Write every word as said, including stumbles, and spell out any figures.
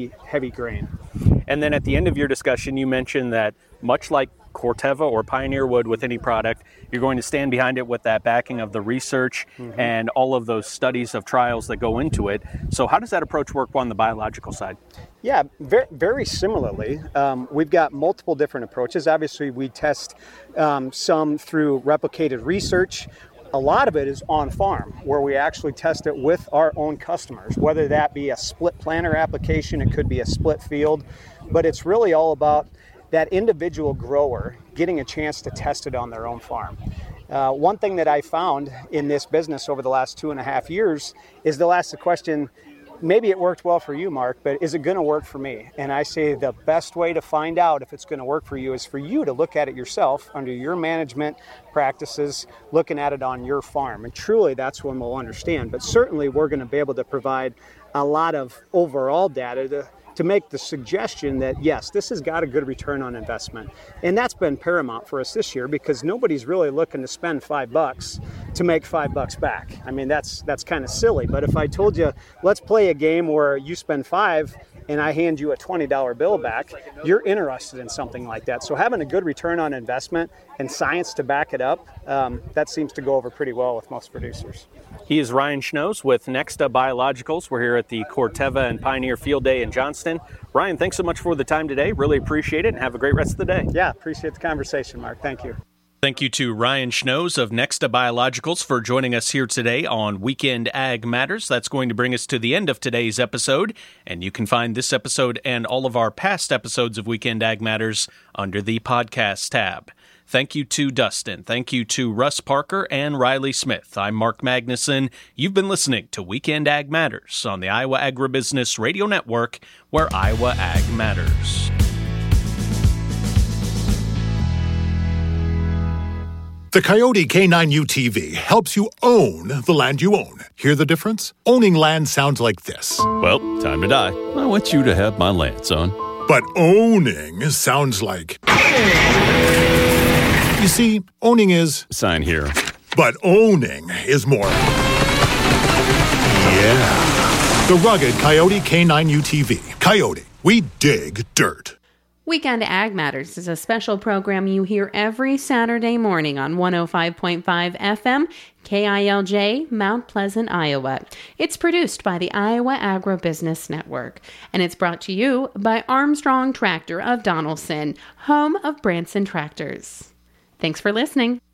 heavy grain. And then at the end of your discussion, you mentioned that much like Corteva or Pioneer would with any product, you're going to stand behind it with that backing of the research mm-hmm. and all of those studies of trials that go into it. So how does that approach work on the biological side? Yeah, very, very similarly. Um, we've got multiple different approaches. Obviously, we test um, some through replicated research. A lot of it is on farm, where we actually test it with our own customers, whether that be a split planter application, it could be a split field, but it's really all about that individual grower getting a chance to test it on their own farm. Uh, one thing that I found in this business over the last two and a half years is they'll ask the question, maybe it worked well for you, Mark, but is it going to work for me? And I say the best way to find out if it's going to work for you is for you to look at it yourself under your management practices, looking at it on your farm. And truly, that's when we'll understand. But certainly, we're going to be able to provide a lot of overall data to to make the suggestion that, yes, this has got a good return on investment. And that's been paramount for us this year because nobody's really looking to spend five bucks to make five bucks back. I mean, that's that's kind of silly. But if I told you, let's play a game where you spend five and I hand you a twenty dollar bill back, you're interested in something like that. So having a good return on investment and science to back it up, um, that seems to go over pretty well with most producers. He is Ryan Schnoes with Nexta Biologicals. We're here at the Corteva and Pioneer Field Day in Johnston. Ryan, thanks so much for the time today. Really appreciate it, and have a great rest of the day. Yeah, appreciate the conversation, Mark. Thank you. Thank you to Ryan Schnoes of Nexta Biologicals for joining us here today on Weekend Ag Matters. That's going to bring us to the end of today's episode, and you can find this episode and all of our past episodes of Weekend Ag Matters under the podcast tab. Thank you to Dustin. Thank you to Russ Parker and Riley Smith. I'm Mark Magnuson. You've been listening to Weekend Ag Matters on the Iowa Agribusiness Radio Network, where Iowa Ag matters. The Coyote K nine U T V helps you own the land you own. Hear the difference? Owning land sounds like this. Well, time to die. I want you to have my land, son. But owning sounds like... You see, owning is... Sign here. But owning is more... Yeah. The rugged Coyote K nine U T V. Coyote, we dig dirt. Weekend Ag Matters is a special program you hear every Saturday morning on one oh five point five F M, K I L J, Mount Pleasant, Iowa. It's produced by the Iowa Agribusiness Network, and it's brought to you by Armstrong Tractor of Donaldson, home of Branson Tractors. Thanks for listening.